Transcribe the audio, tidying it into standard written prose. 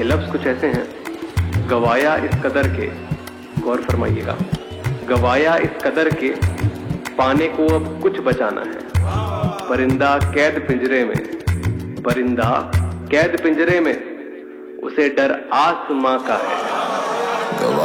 लफ्ज कुछ ऐसे हैं, गवाया इस कदर के, गौर फरमाइएगा, गवाया इस कदर के पाने को अब कुछ बचाना है। परिंदा कैद पिंजरे में, परिंदा कैद पिंजरे में, उसे डर आसमां का है।